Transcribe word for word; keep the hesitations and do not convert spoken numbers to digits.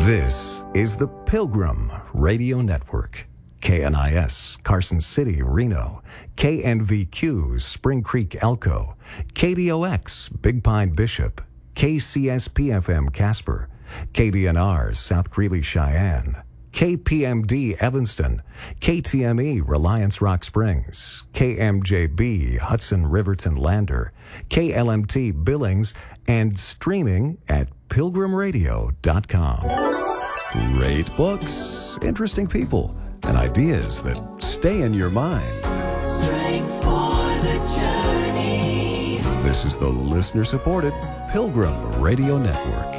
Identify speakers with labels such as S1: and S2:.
S1: This is the Pilgrim Radio Network. K N I S, Carson City, Reno. K N V Q, Spring Creek, Elko. K D O X, Big Pine, Bishop. K C S P F M, Casper. K D N R, South Greeley, Cheyenne. K P M D, Evanston. K T M E, Reliance Rock Springs. K M J B, Hudson, Riverton, Lander. K L M T, Billings, and streaming at pilgrim radio dot com. Great books, interesting people, and ideas that stay in your mind.
S2: Strength for the journey.
S1: This is the listener-supported Pilgrim Radio Network.